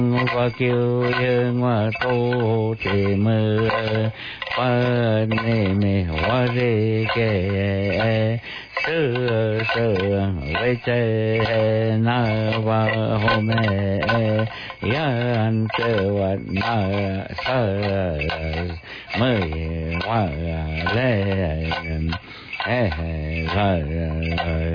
và kêu dương và tu thì mơ và nề mề hoa rê kê sư sư với chế na và hôm yan sư và na sơ mơ hoa lê